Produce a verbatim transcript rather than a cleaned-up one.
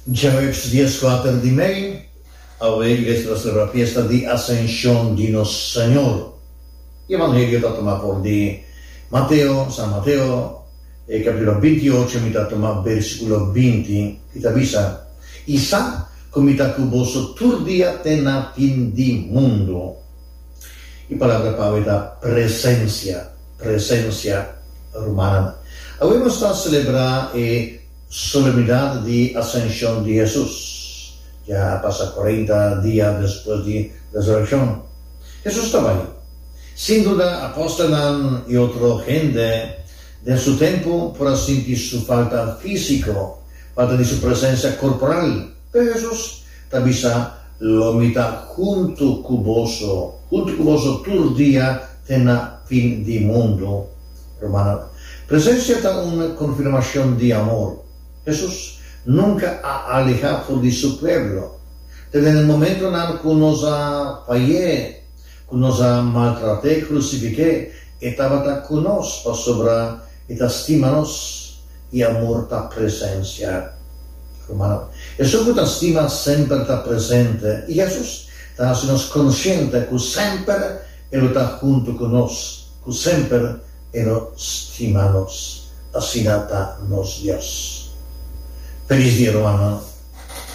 Já estes dias quatro de maio, a igreja celebra a festa de Ascensão de Nosso Senhor. O Evangelho está tomado por de Mateo, San Mateo, eh, capítulo veintiocho, mi está tomado versículo veinte, que te avisa, e sa come está cuboso turdia tena fin di mundo. E palavra Pablo da presença, presença romana. Hoje nós estamos a celebrar a solenidade de Ascensão de Jesus. Já passa quarenta dias depois de ressurreição. Jesus estava aí. Sem dúvida, apóstolos e outra gente de seu tempo para sentir sua falta física, falta de sua presença corporal. Mas Jesus também lo está junto com você, junto com você todo dia, até na fim do mundo. Romana. Presença é uma confirmação de amor. Jesus nunca ha alejado de seu povo. Desde o momento em que nos ha fallado, que nos ha maltratado, crucificado, estava conosco para sobrar e estima-nos e amor da presença. Romano. E sobre a estima sempre está presente. E Jesus está nos consciente que sempre Ele está junto conosco, que sempre Ele estima-nos. Assim está nos Deus. Feliz dia, Romano.